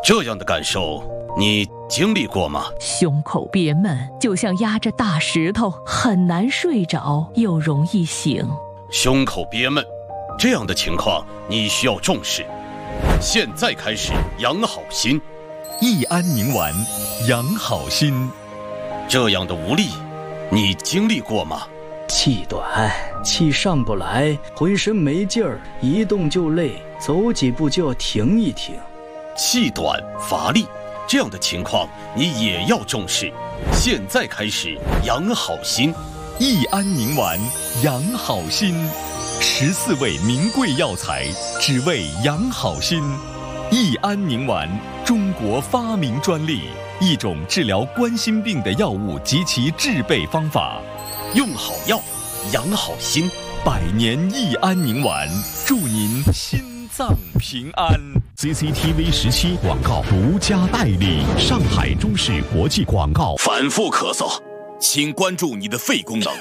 这样的感受你经历过吗？ 胸口憋闷，就像压着大石头，很难睡着，又容易醒。 胸口憋闷，这样的情况你需要重视。现在开始养好心。 益安宁丸，养好心。 这样的无力，你经历过吗？ 气短，气上不来，浑身没劲儿，一动就累，走几步就要停一停。 气短乏力，这样的情况你也要重视。现在开始养好心。 益安宁丸，养好心。14味名贵药材，只为养好心。益安宁丸，中国发明专利，一种治疗冠心病的药物及其制备方法。 用好药，养好心。 100年益安宁丸，祝您心脏平安。CCTV 17广告独家代理，上海中视国际广告。 反复咳嗽，请关注你的肺功能。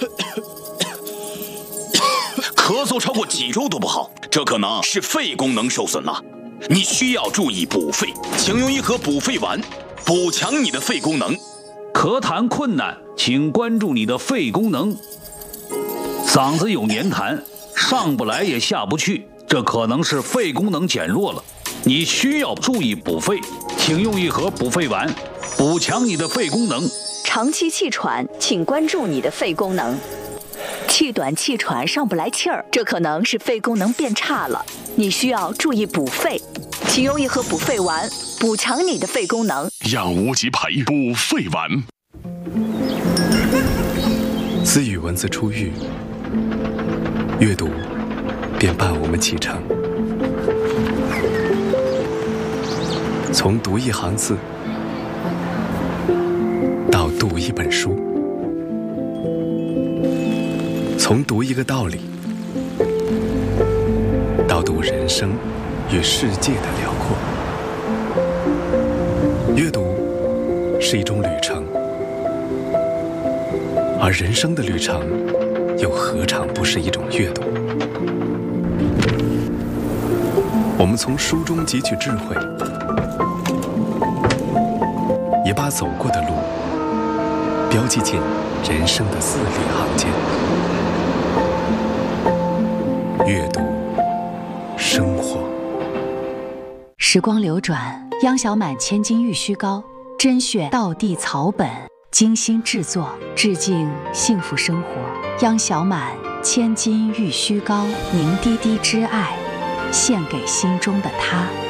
咳嗽超过几周都不好，这可能是肺功能受损了，你需要注意补肺，请用一盒补肺丸，补强你的肺功能。 咳痰困难，请关注你的肺功能。嗓子有黏痰，上不来也下不去，这可能是肺功能减弱了，你需要注意补肺，请用一盒补肺丸，补强你的肺功能。 长期气喘，请关注你的肺功能。气短气喘上不来气儿，这可能是肺功能变差了，你需要注意补肺，请用一盒补肺丸，补强你的肺功能。 养无极培补肺丸。 自与文字初遇，阅读便伴我们启程。从读一行字，到读一本书。从读一个道理，到读人生与世界的辽阔。阅读是一种旅程，而人生的旅程又何尝不是一种阅读？我们从书中汲取智慧，也把走过的路标记进人生的字里行间。阅读生活。 时光流转，央小满千金玉虚膏，甄选道地草本，精心制作，致敬幸福生活。央小满千金玉虚膏，凝滴滴之爱，献给心中的他。